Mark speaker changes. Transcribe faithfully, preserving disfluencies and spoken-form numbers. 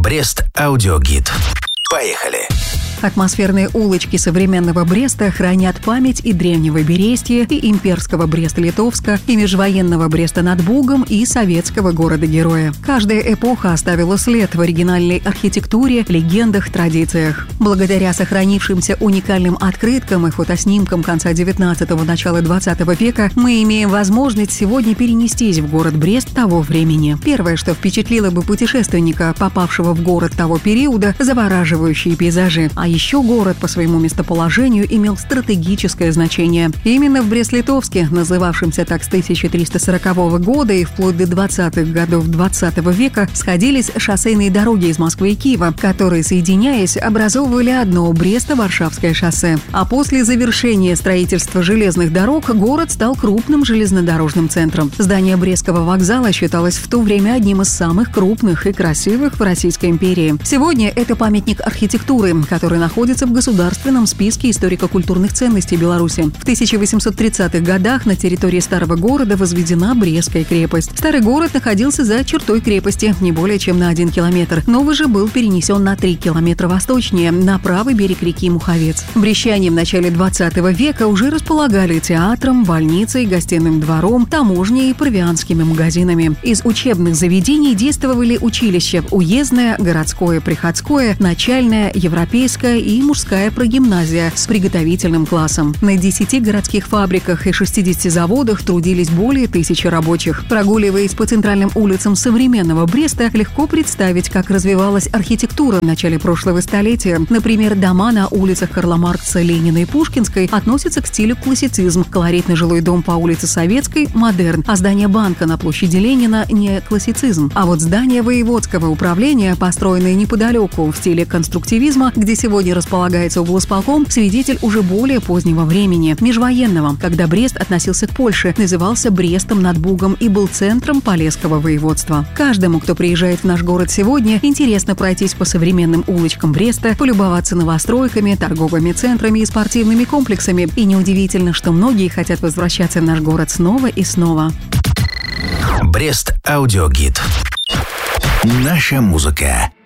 Speaker 1: Брест аудиогид. Поехали!
Speaker 2: Атмосферные улочки современного Бреста хранят память и древнего Берестья, и имперского Бреста-Литовска, и межвоенного Бреста над Бугом, и советского города-героя. Каждая эпоха оставила след в оригинальной архитектуре, легендах, традициях. Благодаря сохранившимся уникальным открыткам и фотоснимкам конца девятнадцатого – начала двадцатого века мы имеем возможность сегодня перенестись в город Брест того времени. Первое, что впечатлило бы путешественника, попавшего в город того периода – завораживающие пейзажи. А еще город по своему местоположению имел стратегическое значение. Именно в Брест-Литовске, называвшемся так с тысяча триста сорокового года и вплоть до двадцатых годов двадцатого века, сходились шоссейные дороги из Москвы и Киева, которые, соединяясь, образовывали одно Брест-Варшавское шоссе. А после завершения строительства железных дорог город стал крупным железнодорожным центром. Здание Брестского вокзала считалось в то время одним из самых крупных и красивых в Российской империи. Сегодня это памятник архитектуры, который находится в государственном списке историко-культурных ценностей Беларуси. В тысяча восемьсот тридцатых годах на территории старого города возведена Брестская крепость. Старый город находился за чертой крепости, не более чем на один километр. Новый же был перенесен на три километра восточнее, на правый берег реки Муховец. Брестчане в начале двадцатого века уже располагали театром, больницей, гостиным двором, таможней и провианскими магазинами. Из учебных заведений действовали училища уездное, городское, приходское, начальное, европейское и мужская прогимназия с приготовительным классом. На десяти городских фабриках и шестидесяти заводах трудились более тысячи рабочих. Прогуливаясь по центральным улицам современного Бреста, легко представить, как развивалась архитектура в начале прошлого столетия. Например, дома на улицах Карла Маркса, Ленина и Пушкинской относятся к стилю классицизм. Колоритный жилой дом по улице Советской – модерн, а здание банка на площади Ленина – не классицизм. А вот здание воеводского управления, построенное неподалеку в стиле конструктивизма, где сегодня располагается облсполком, свидетель уже более позднего времени, межвоенного, когда Брест относился к Польше, назывался Брестом над Бугом и был центром Полесского воеводства. Каждому, кто приезжает в наш город сегодня, интересно пройтись по современным улочкам Бреста, полюбоваться новостройками, торговыми центрами и спортивными комплексами. И неудивительно, что многие хотят возвращаться в наш город снова и снова.
Speaker 1: Брест аудиогид. Наша музыка.